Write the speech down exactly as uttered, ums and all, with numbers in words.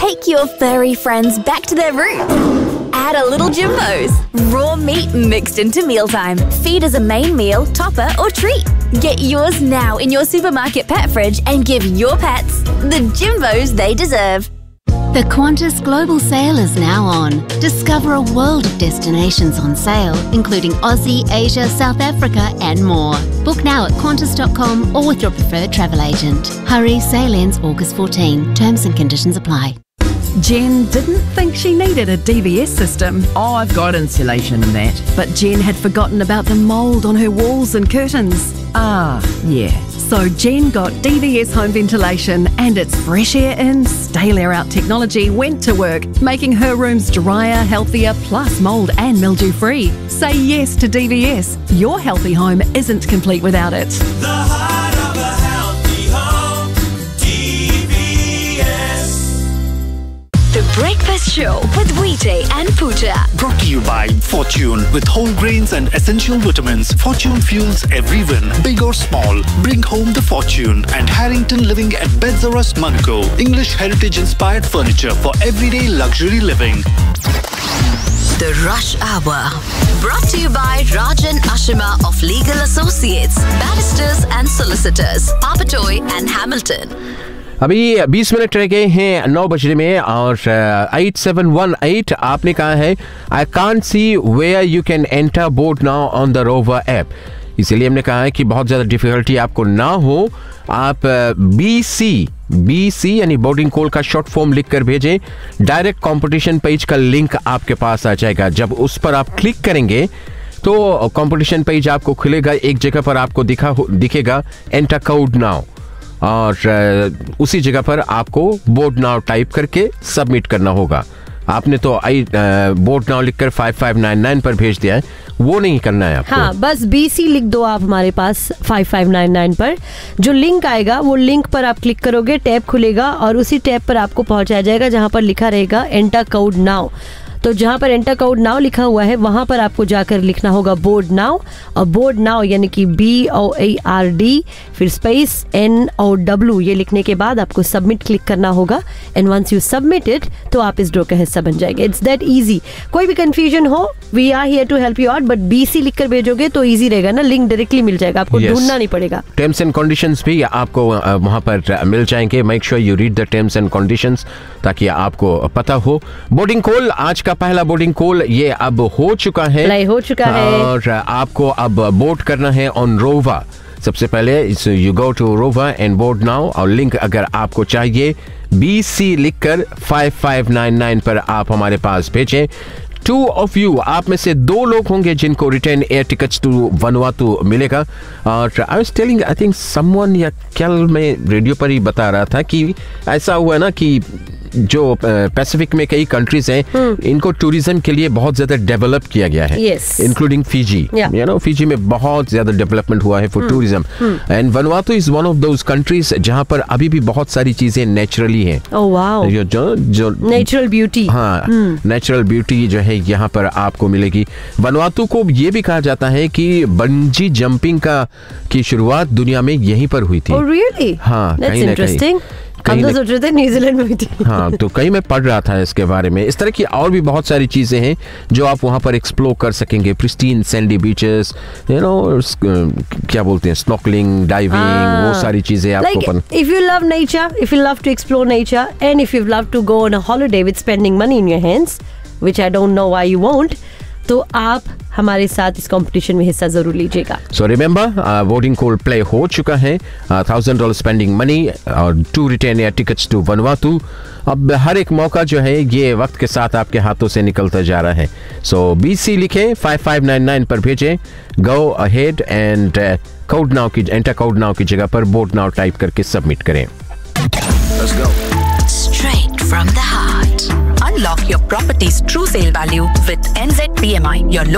Take your furry friends back to their roots. Add a little Jimbos. Raw meat mixed into mealtime. Feed as a main meal, topper or treat. Get yours now in your supermarket pet fridge and give your pets the Jimbos they deserve. The Qantas Global Sale is now on. Discover a world of destinations on sale, including Aussie, Asia, South Africa and more. Book now at qantas dot com or with your preferred travel agent. Hurry, sale ends August fourteenth. Terms and conditions apply. Jen didn't think she needed a D V S system. Oh, I've got insulation and that. But Jen had forgotten about the mould on her walls and curtains. Ah, yeah. So Jen got D V S home ventilation, and its fresh air in, stale air out technology went to work, making her rooms drier, healthier, plus mould and mildew free. Say yes to D V S. Your healthy home isn't complete without it. The heart of a healthy home, D V S. The Breakfast Show with Weeday and Pooja. Brought to you by Fortune. With whole grains and essential vitamins, Fortune fuels every win, big or small. Bring home the Fortune. And Harrington Living at Beds R Us, Monaco. English heritage-inspired furniture for everyday luxury living. The Rush Hour. Brought to you by Rajan Ashima of Legal Associates, Barristers and Solicitors, Papatoy and Hamilton. अभी बीस minute रह गए हैं नौ बजने में और eight seven one eight आपने कहा है I can't see where you can enter boat now on the rover app. इसीलिए हमने कहा है कि बहुत ज़्यादा डिफिकल्टी आपको ना हो, आप बी सी बी सी यानी बोर्डिंग कॉल का शॉर्ट फॉर्म लिख कर भेजें। डायरेक्ट कंपटीशन पेज का लिंक आपके पास आ जाएगा। जब उस पर आप क्लिक करेंगे तो कंपटीशन पेज आपको खुलेगा। एक जगह पर आपको दिखा दिखेगा एंटर कोड नाउ, और उसी जगह पर आपको बोर्ड नाउ टाइप करके सबमिट करना होगा। आपने तो आई बोर्ड नाउ लिखकर फाइव फाइव नाइन नाइन पर भेज दिया है, वो नहीं करना है आपको। हाँ, बस बीसी लिख दो आप हमारे पास फाइव फाइव नाइन नाइन पर। जो लिंक आएगा वो लिंक पर आप क्लिक करोगे, टैब खुलेगा और उसी टैब पर आपको पहुंचाया जाएगा जहां पर लिखा रहेगा एंटर कोड नाउ। तो जहां पर एंटर कोड नाउ लिखा हुआ है वहां पर आपको जाकर लिखना होगा बोर्ड नाउ, और बोर्ड नाउ यानी कि B O A R D फिर स्पेस एन ओ डब्ल्यू ये लिखने के बाद आपको सबमिट क्लिक करना होगा। And once you submit it तो आप इस ड्रॉ का हिस्सा बन जाएंगे। It's that easy. कोई भी कंफ्यूजन हो, we are here to help you out, but BC लिखकर भेजोगे तो इजी रहेगा ना, लिंक डायरेक्टली मिल जाएगा, आपको yes. ढूंढना नहीं पड़ेगा। टर्म्स एंड कंडीशंस भी आपको वहां पर मिल जाएंगे। Make sure you read the terms and conditions ताकि आपको पता हो। बोर्डिंग कॉल, आज का पहला बोर्डिंग कॉल ये अब हो चुका है, हो चुका है और आपको अब बोर्ड करना है ऑन रोवा। सबसे पहले यू गो टू रोवा एंड बोर्ड नाउ, और लिंक अगर आपको चाहिए बी सी लिखकर फाइव फाइव नाइन नाइन पर आप हमारे पास भेजें। टू ऑफ यू, आप में से दो लोग होंगे जिनको return air tickets to Vanuatu मिलेगा। और I was telling, I think someone या कल मैं रेडियो पर ही बता रहा था कि ऐसा हुआ ना कि जो पैसिफिक में कई कंट्रीज हैं इनको टूरिज्म के लिए बहुत ज्यादा डेवलप किया गया है, including Fiji. You know Fiji में बहुत ज्यादा डेवलपमेंट हुआ है for tourism, and Vanuatu is one of those countries जहां पर अभी भी बहुत सारी चीजें नेचुरली हैं। oh, wow. जो जो नेचुरल ब्यूटी, हाँ नेचुरल ब्यूटी जो है यहाँ पर आपको मिलेगी। वनुआतू को ये भी कहा जाता है कि बंजी जंपिंग का की शुरुआत दुनिया में यहीं पर हुई थी। oh, really? हाँ, कहीं ना कहीं हम तो सोच रहे थे न्यूजीलैंड में भी थी। हाँ, तो कहीं मैं पढ़ रहा था इसके बारे में। इस तरह की और भी बहुत सारी चीजें हैं जो आप वहाँ पर एक्सप्लोर कर सकेंगे। Pristine Sandy beaches, you know क्या बोलते हैं, स्नॉर्कलिंग, डाइविंग, वो सारी चीजें आपको। If you love nature, if you love to explore nature, and if you love to go on a holiday with spending money in your hands, which I don't know why you won't, तो आप हमारे साथ इस competition में हिस्सा जरूर लीजिएगा। So remember, voting call play हो चुका है। थाउजेंड डॉलर स्पेंडिंग मनी और to return air tickets to Vanuatu. अब हर एक मौका जो है ये वक्त के साथ आपके हाथों से निकलता जा रहा है। सो बीसी लिखे फाइव फाइव नाइन नाइन पर भेजें। Go ahead and code now की एंटर कोड नाउ की जगह पर बोर्ड नाउ टाइप करके सबमिट करें। Let's go. Straight from the heart. Unlock your property's true sale value with N Z P M I, your